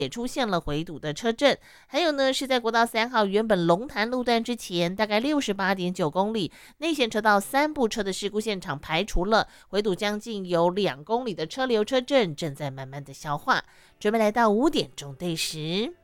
也出现了回堵的车阵。还有呢，是在国道3号原本龙潭路段之前，大概68.9公里，内线车道3部车的事故现场排除了，回堵将近有2公里的车流车阵正在慢慢的消化。准备来到5点钟对时。